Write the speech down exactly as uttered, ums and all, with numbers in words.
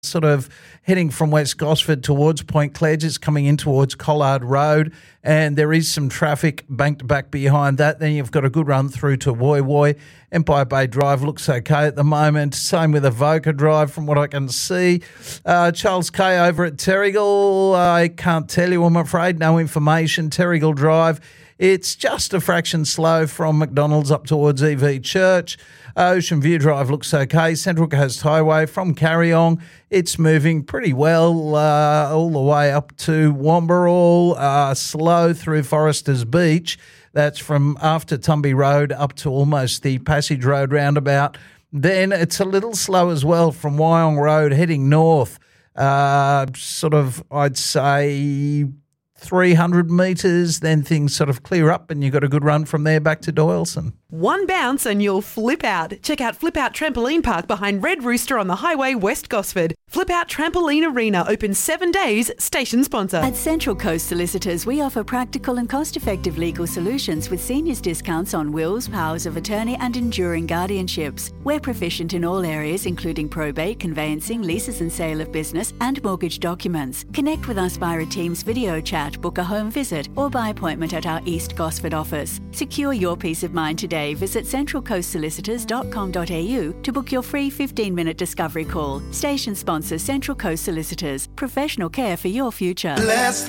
sort of heading from West Gosford towards Point Cledge. It's coming in towards Collard Road, and there is some traffic banked back behind that. Then you've got a good run through to Woy Woy. Empire Bay Drive looks okay at the moment. Same with Avoca Drive from what I can see. Uh, Charles Kay over at Terrigal, I can't tell you, I'm afraid. No information. Terrigal Drive, it's just a fraction slow from McDonald's up towards E V Church. Ocean View Drive looks okay. Central Coast Highway from Carryong, it's moving pretty well uh, all the way up to Wamberal, uh, slow through Foresters Beach. That's from after Tumby Road up to almost the Passage Road roundabout. Then it's a little slow as well from Wyong Road heading north, uh, sort of, I'd say, three hundred metres, then things sort of clear up and you've got a good run from there back to Doyleson. One bounce and you'll flip out. Check out Flip Out Trampoline Park behind Red Rooster on the highway West Gosford. Flip Out Trampoline Arena, open seven days, station sponsor. At Central Coast Solicitors, we offer practical and cost-effective legal solutions with seniors discounts on wills, powers of attorney and enduring guardianships. We're proficient in all areas including probate, conveyancing, leases and sale of business and mortgage documents. Connect with us via a Teams video chat, book a home visit or by appointment at our East Gosford office. Secure your peace of mind today. Visit central coast solicitors dot com dot a u to book your free fifteen minute discovery call. Station sponsor Central Coast Solicitors. Professional care for your future. Bless